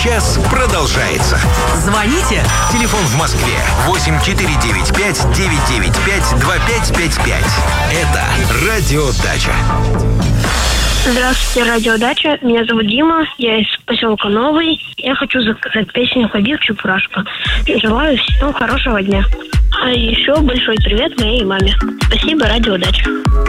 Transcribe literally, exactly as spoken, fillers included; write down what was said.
Час продолжается. Звоните. Телефон в Москве восемь четыре девять пять девять девять пять два пять пять пять. Это Радио Дача. Здравствуйте, Радио Дача. Меня зовут Дима. Я из поселка Новый. Я хочу заказать песню «Побег Чебурашка». Желаю всем хорошего дня. А еще большой привет моей маме. Спасибо, Радио Дача.